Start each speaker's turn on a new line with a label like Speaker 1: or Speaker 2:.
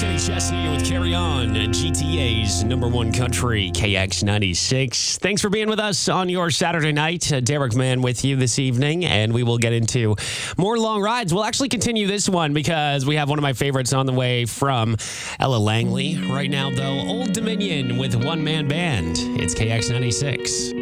Speaker 1: Kenny Chesney with Carry On, GTA's number one country, KX96. Thanks for being with us on your Saturday night. Derek Mann with you this evening, and we will get into more long rides. We'll actually continue this one because we have one of my favorites on the way from Ella Langley. Right now, though, Old Dominion with One Man Band. It's KX96.